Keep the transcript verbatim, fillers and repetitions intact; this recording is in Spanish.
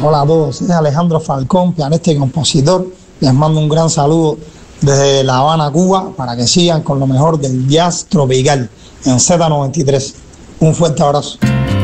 Hola a todos, es Alejandro Falcón, pianista y compositor. Les mando un gran saludo desde La Habana, Cuba, para que sigan con lo mejor del jazz tropical en Z noventa y tres. Un fuerte abrazo.